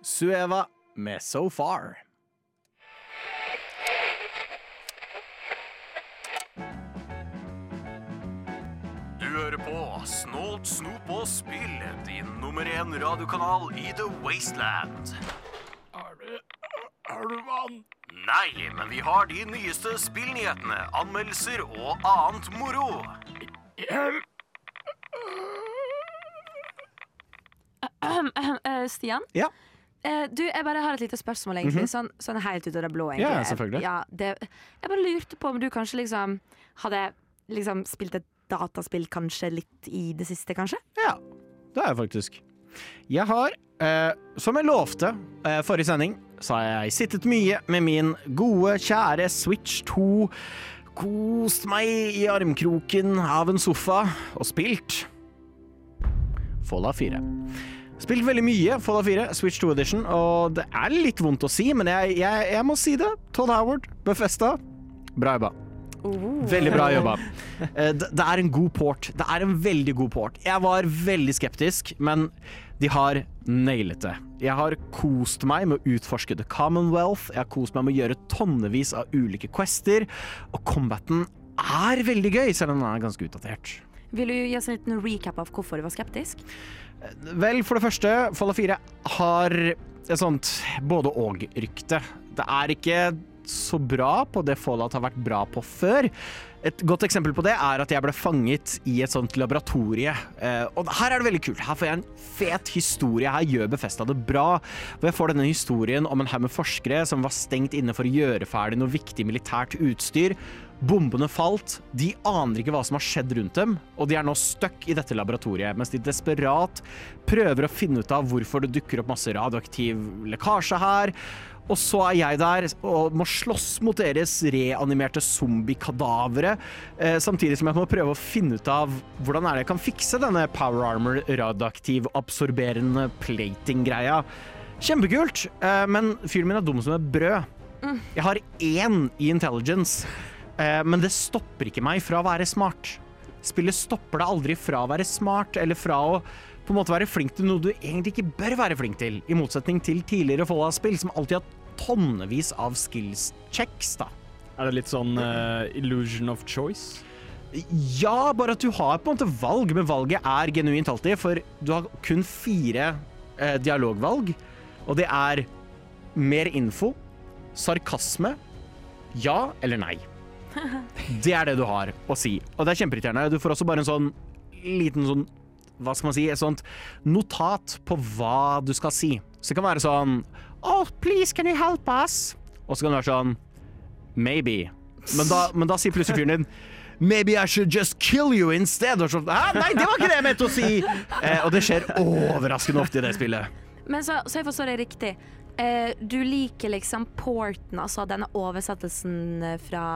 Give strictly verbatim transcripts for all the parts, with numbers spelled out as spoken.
Sueva med So Far. Du hører på Snålt Snop og Spill, din nummer én radiokanal i The Wasteland. Er du, er du vann? Nei, men vi har de nyeste spillnyhetene, anmeldelser og annet moro. Hjelp! Ahem, ahem, eh, Stian? Ja. Eh, du, jeg bare har et lite spørsmål, egentlig. sånn, sånn helt ut av det blå, egentlig. Ja, selvfølgelig. Ja, det, jeg bare lurte på om du kanskje liksom hadde liksom spilt et dataspill kanskje litt i det siste, kanskje? Ja, det er jeg faktisk. Jeg har, eh, som jeg lovte eh, forrige sending, så har jeg sittet mye med min gode, kjære Switch to, kost meg i armkroken av en sofa og spilt Fallout fire. Spilt veldig mye Fallout fire, Switch to Edition, og det er litt vondt å si, men jeg, jeg, jeg må si det. Todd Howard, Bethesda, bra jobba. Oh. Veldig bra jobba. Det, det er en god port. Det er en veldig god port. Jeg var veldig skeptisk, men de har nailet det. Jeg har kost meg med å utforske The Commonwealth, jeg har kost meg med å gjøre tonnevis av ulike quester, og combaten er veldig gøy, selv om den er ganske utdatert. Vil du gi oss en liten recap av hvorfor du var skeptisk? Vel, for det første, Fallout fire har et sånt både-og-rykte. Det er ikke så bra på det Fallout har vært bra på før. Et godt eksempel på det er at jeg ble fanget i et sånt laboratorie. Eh, og her er det veldig kult. Her får jeg en fet historie. Her gjør Bethesda det bra. Og jeg får denne historien om en haug med forskere som var stengt inne for å gjøre ferdig noe viktig militært utstyr. Bombene falt. De aner ikke hva som har skjedd rundt dem, og de er nå stuck i dette laboratoriet, mens de desperat prøver å finne ut av hvorfor det dukker opp masse radioaktiv lekkasje her. Og så er jeg der og må slåss mot deres reanimerte zombie-kadavere, eh, samtidig som jeg må prøve å finne ut av hvordan er det jeg kan fikse denne Power Armor radioaktiv absorberende plating-greia. Kjempekult, eh, men fyren min er dum som et brød. Jeg har én i intelligence, eh, men det stopper ikke meg fra å være smart. Spillet stopper deg aldri fra å være smart, eller fra å på en måte være flink til noe du egentlig ikke bør være flink til, i motsetning til tidligere Fallout-spill, som alltid har tonnevis av skills-checks, da. Er det litt sånn uh, illusion of choice? Ja, bare at du har på en måte valg, men valget er genuint alltid, for du har kun fire eh, dialogvalg, og det er mer info, sarkasme, ja eller nei. Det er det du har å si, og det er kjempeirriterende. Du får også bare en sånn liten sånn hva skal man si, et sånt notat på hva du skal si. Så det kan være sånn, oh, please, can you help us? Og så kan det være sånn, maybe. Men da, men da sier plutselig fyren din, maybe I should just kill you instead. Og så, Hæ? Nei, det var ikke det jeg mente å si! Eh, og det skjer overraskende ofte i det spillet. Men så, så jeg forstår det riktig. Eh, du liker liksom porten, altså denne oversettelsen fra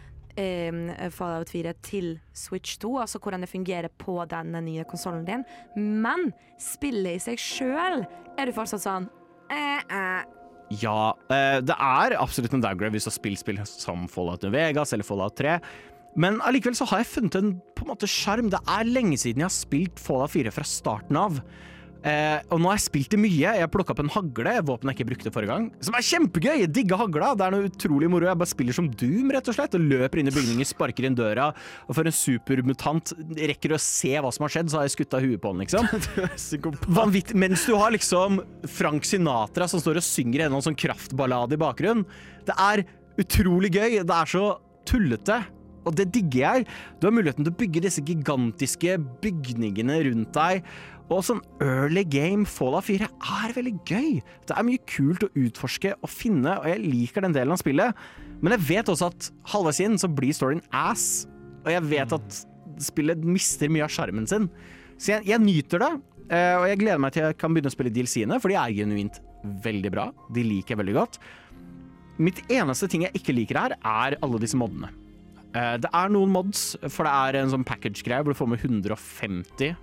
Fallout fire til Switch to, altså hvordan det fungerer på denne nye konsolen din. Men spillet i seg selv er du fortsatt sånn eh, eh. Ja, eh, det er absolutt en downgrade hvis du har spilt spill som Fallout New Vegas eller Fallout tre. Men allikevel så har jeg funnet en på en måte skjerm. Det er lenge siden jeg har spilt Fallout fire fra starten av. Eh, og nå har jeg spilt det mye. Jeg plukket opp en hagle, våpen jeg ikke brukte forrige gang, som er kjempegøy. Jeg digger hagla. Det er noe utrolig moro. Jeg bare spiller som Doom, rett og slett, og løper inn i bygninger, sparker inn døra, og for en supermutant rekker å se hva som har skjedd, så har jeg skutt av huet på den, liksom. Vanvitt. Mens du har liksom Frank Sinatra som står og synger en sånn kraftballade i bakgrunnen. Det er utrolig gøy. Det er så tullete. Og det digger jeg. Du har muligheten til å bygge disse gigantiske bygningene rundt deg. Og sånn early game Fallout fire er veldig gøy. Det er mye kult å utforske og finne, og jeg liker den delen av spillet. Men jeg vet også at halvveis inn så blir storyen ass. Og jeg vet at spillet mister mye av skjermen sin. Så jeg, jeg nyter det, og jeg gleder meg til jeg kan begynne å spille D L C-ene, for de er genuint veldig bra. De liker jeg veldig godt. Mitt eneste ting jeg ikke liker her er alle disse modene. Det er noen mods, for det er en sånn package-greie hvor du får med hundre og femti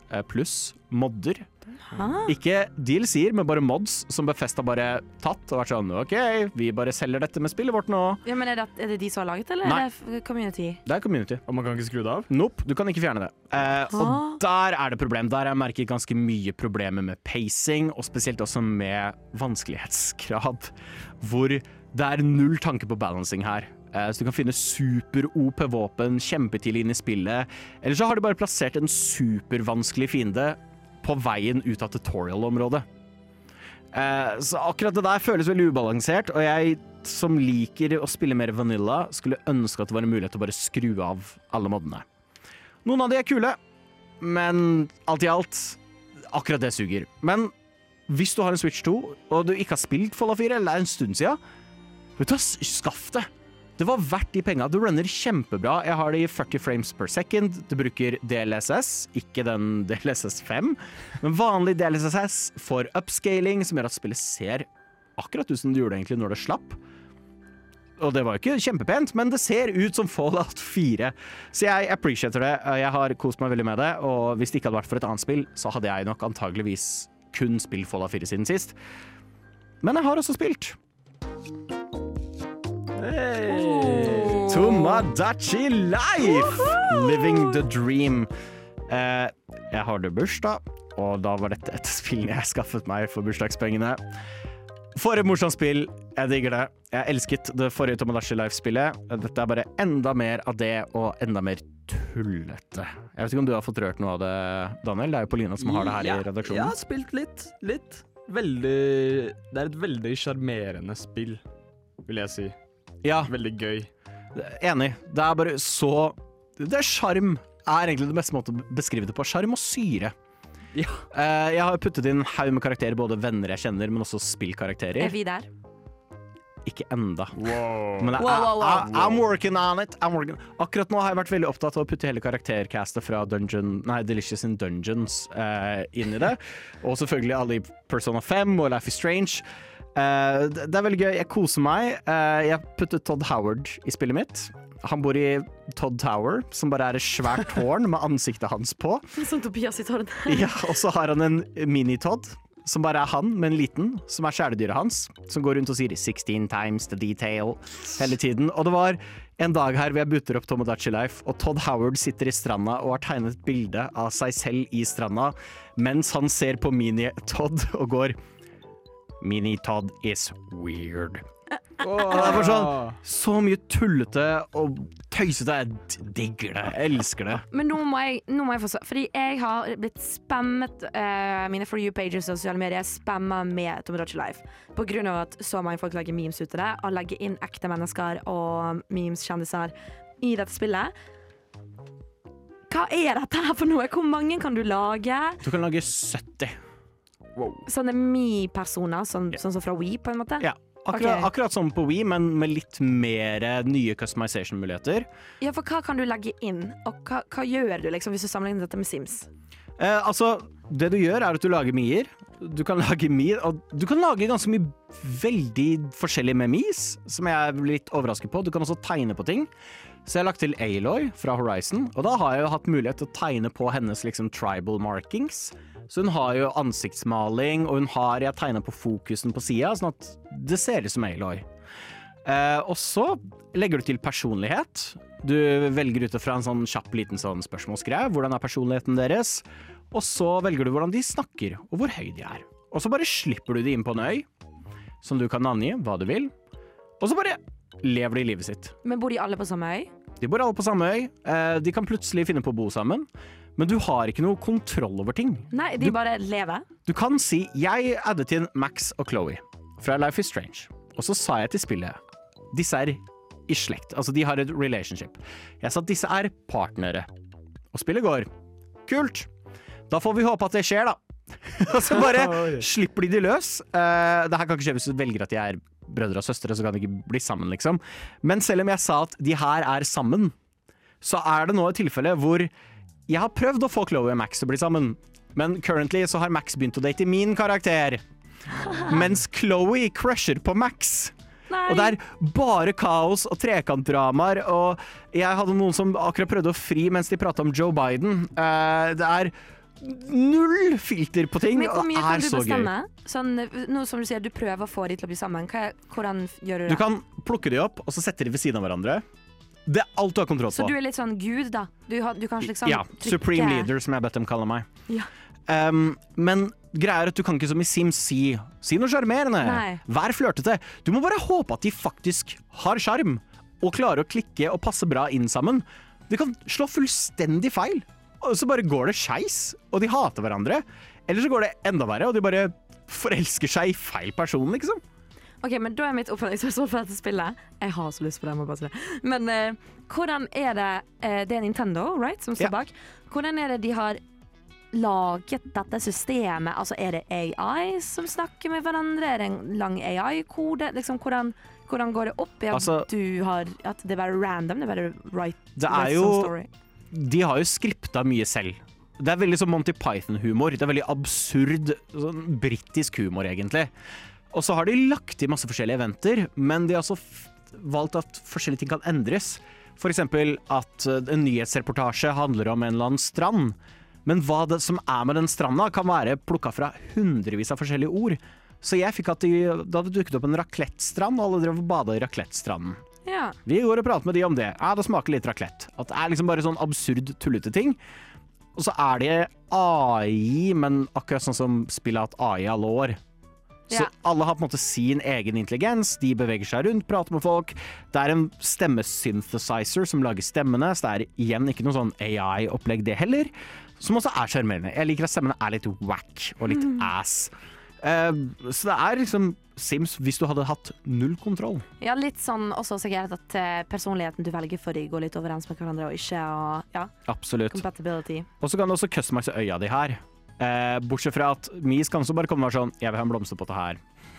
eh, pluss modder. Ah. Ikke D L C-er, men bare mods som Bethesda bare tatt og vært sånn OK, vi bare selger dette med spillet vårt nå. Ja, men er det, er det de som har laget, eller Nei. er det f- community? Det er community. Og man kan ikke skru det av? Nope, du kan ikke fjerne det. Eh, Ah. og der er det problem. Der har jeg merket ganske mye problemer med pacing, og spesielt også med vanskelighetsgrad, hvor det er null tanke på balancing her. Eh, så du kan finne super-O P-våpen kjempetidlig inn i spillet, eller så har de bare plassert en supervanskelig fiende på veien ut av tutorial-området. Eh, så akkurat det der føles veldig ubalansert, og jeg som liker å spille mer vanilla, skulle ønske at det var en mulighet til å bare skru av alle moddene. Noen av de er kule, men alt i alt, akkurat det suger. Men hvis du har en Switch to, og du ikke har spilt Fallout fire, eller det er en stund siden, vet du hva, skaff det. Det var verdt de penga. Du runner kjempebra. Jeg har det i førti frames per second. Du bruker D L S S, ikke den D L S S fem, men vanlig D L S S for upscaling, som gjør at spillet ser akkurat ut som det gjorde egentlig når det slapp. Og det var jo ikke kjempepent, men det ser ut som Fallout fire. Så jeg appreciater det. Jeg har kost meg veldig med det, og hvis det ikke hadde vært for et annet spill, så hadde jeg nok antageligvis kun spilt Fallout fire siden sist. Men jeg har også spilt Hey. Tomodachi Life! Living the dream. Eh, jeg har det bursdag, og da var dette et spill jeg skaffet meg for bursdagspengene. For et morsomt spill. Jeg digger det. Jeg elsket det forrige Tomodachi Life-spillet. Dette er bare enda mer av det, og enda mer tullete. Jeg vet ikke om du har fått rørt noe av det, Daniel? Det er jo Polina som har det her Ja, i redaksjonen. Jeg har spilt litt. Litt. Veldig Det er et veldig sjarmerende spill, vil jeg si. Ja, Veldig gøy. enig. Det er bare så Det er sjarm. Er egentlig det beste måten å beskrive det på. Sjarm og syre. Ja. Eh, jeg har puttet inn en haug med karakterer, både venner jeg kjenner, men også spillkarakterer. Er vi der? Ikke enda. Wow. Men jeg, Wow, wow, wow. I, I, I'm working on it. I'm working. Akkurat nå har jeg vært veldig opptatt av å putte hele karaktercastet fra Dungeon, nei, Delicious in Dungeons eh, inn i det. Og selvfølgelig alle i Persona fem og Life is Strange. Eh, det det er veldig gøy. Jeg koser meg. Eh, jeg puttet Todd Howard i spillet mitt. Han bor i Todd Tower, som bare er et svært tårn med ansiktet hans på. Sånn Tobias i tårn. Ja, og så har han en mini-Todd, som bare er han, men liten, som er kjæledyret hans, som går rundt og sier sixteen times the detail hele tiden. Og det var en dag her hvor jeg booter opp Tomodachi Life, og Todd Howard sitter i stranda og har tegnet et bilde av seg selv i stranda, mens han ser på mini-Todd og går Mini-Todd is weird. Wow. Og det er bare sånn, så mye tullete og tøysete. Jeg digger det, jeg elsker det. Men nå må jeg, nå må jeg få svar. Fordi jeg har blitt spammet uh, mine For You-pages og sosiale medier spammer med Tomodachi Life. På grunn av at så mange folk lager memes ut av det, og legger inn ekte mennesker og memes-kjendiser i dette spillet. Hva er dette her for noe? Hvor mange kan du lage? Du kan lage sytti. Wow. Sånne me-personer, sånn, sånn som fra Wii, på en måte? Ja. Akkurat, Ok. akkurat som på Wii, men med litt mer nye customization-muligheter. Ja, for hva kan du legge inn? Og hva, hva gjør du liksom, hvis du sammenligner dette med Sims? Eh, altså, det du gjør er at du lager mier. Du kan lage mier, og du kan lage ganske mye veldig forskjellig med mis, som jeg er litt overrasket på. Du kan også tegne på ting. Så jeg har lagt til Aloy fra Horizon, og da har jeg jo hatt mulighet til å tegne på hennes liksom tribal markings. Så hun har jo ansiktsmaling, og hun har jeg tegnet på fokusen på siden, sånn at det ser ut som Aloy. Eh, og så legger du til personlighet. Du velger ut fra en sånn kjapp liten sånn spørsmålsgreie. Hvordan er personligheten deres? Og så velger du hvordan de snakker, og hvor høy de er. Og så bare slipper du de inn på en øy, som du kan navngi hva du vil. Og så bare lever de livet sitt. Men bor de alle på samme øy? De bor alle på samme øy. Eh, de kan plutselig finne på å bo sammen. Men du har ikke noe kontroll over ting. Nei, de Du- bare lever. Du kan si, jeg addet inn Max og Chloe fra Life is Strange. Og så sa jeg til spillet, disse er i slekt, altså de har et relationship. Jeg sa at disse er partnere. Og spillet går, kult. Da får vi håpe at det skjer da. Og så bare slipper de de løs. Uh, det her kan ikke skje hvis du velger at de er brødre og søstre, så kan de ikke bli sammen liksom. Men selv om jeg sa at de her er sammen, så er det nå et tilfelle hvor jeg har prøvd å få Chloe og Max til å bli sammen, men currently så har Max begynt å date min karakter, mens Chloe crusher på Max. Nei. Og det er bare kaos og trekantdramaer, og jeg hadde noen som akkurat prøvde å fri mens de pratet om Joe Biden. Eh, det er null filter på ting, Men hvor og mye det kan er du så gøy. bestemme? Sånn, nå som du sier, du prøver å få de til å bli sammen. Hva, hvordan gjør du det? Du kan plukke de opp, og så sette de ved siden av hverandre. Det er alt du har kontroll på. Så du er litt sånn gud, da? Du, har, du kan liksom Ja, trykke Supreme Leader, som jeg bedt dem kalle meg. Ja. Um, men greia er at du kan ikke som i Sims si Si noe sjarmerende. Nei. Vær flørtete. Du må bare håpe at de faktisk har sjarm, og klarer å klikke og passe bra inn sammen. De kan slå fullstendig feil, og så bare går det skeis, og de hater hverandre. Eller så går det enda verre, og de bare forelsker seg i feil person, liksom. Ok, men da er mitt oppfølgingsspørsmål for dette spillet. Jeg har så lyst på det, jeg må bare si det. Men eh, hvordan er det eh, Det er Nintendo, right, som står Ja. bak. Hvordan er det de har laget dette systemet? Altså, er det A I som snakker med hverandre? Er det en lang A I-kode? Liksom, hvordan, hvordan går det opp? Ja, Altså- du har, at det er bare random? Det er bare right, Det right er jo some story. De har jo skripta mye selv. Det er veldig sånn Monty Python-humor. Det er veldig absurd, sånn britisk humor, egentlig. Og så har de lagt i masse forskjellige eventer, men de har også f valgt at forskjellige ting kan endres. For eksempel at uh, en nyhetsreportasje handler om en eller annen strand. Men hva det som er med den stranda, kan være plukka fra hundrevis av forskjellige ord. Så jeg fikk at de, det hadde dukket opp en raclette-strand, og alle drev og bada i raclette-stranden. Ja. Vi går og prater med de om det. Ja, det smaker litt raclette. At det er liksom bare sånn absurd, tullete ting. Og så er det A I, men akkurat sånn som spillet har hatt A I i alle år. Så Ja. alle har på en måte sin egen intelligens, de beveger seg rundt, prater med folk. Det er en stemmesynthesizer som lager stemmene, så det er igjen ikke noe sånn A I-opplegg det heller. Som også er sjarmerende. Jeg liker at stemmene er litt whack og litt ass. Eh, så det er liksom Sims hvis du hadde hatt null kontroll. Ja, litt sånn også sikkert at eh, personligheten du velger for de går litt overens med hverandre, og ikke og, ja, Absolutt. compatibility. Og så kan du også customize øya di her. Eh, bortsett fra at Mies kan også bare komme og være sånn Jeg vil ha en blomsterpotte her.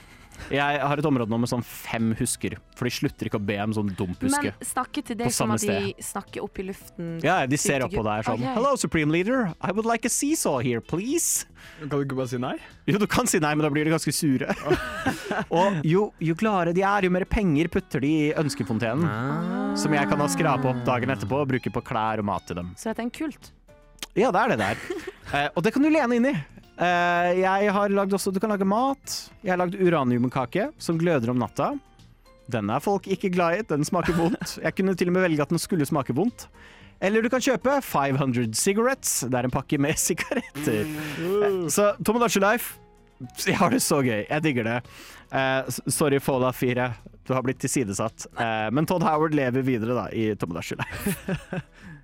Jeg har et område nå med sånn fem husker, for de slutter ikke å be om sånn dumphuske. Men snakke til På deg som samme at de snakker opp i luften. Ja, de ser opp Sykt på deg sånn Ok. Hello, Supreme Leader. I would like a seesaw here, please. Kan du ikke bare si nei? Jo, du kan si nei, men da blir de ganske sure. Og jo, jo gladere de er, jo mer penger putter de i ønskefontenen. Som jeg kan da skrape opp dagen etterpå og bruke på klær og mat til dem. Så dette er en kult. Ja, det er det der. Eh, og det kan du lene inn i. Eh, jeg har lagd også, du kan lage mat. Jeg har lagd uraniumkake som gløder om natta. Den er folk ikke glad i, den smaker vondt. Jeg kunne til og med velge at den skulle smake vondt. Eller du kan kjøpe five hundred cigarettes. Det er en pakke med sigaretter. Eh, så Tomodachi Life, jeg har det så gøy. Jeg digger det. Eh, s- sorry Fallout fire, du har blitt tilsidesatt. Eh, men Todd Howard lever videre da i Tomodachi Life.